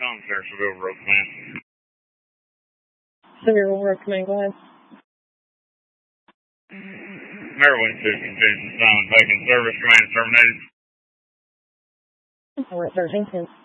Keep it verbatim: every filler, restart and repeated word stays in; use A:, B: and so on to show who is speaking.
A: Commissaire, Seville Road Command.
B: Seville Road Command, go ahead.
A: Maryland two continues assignment vacant service. Command terminated.
B: We're at thirteen ten.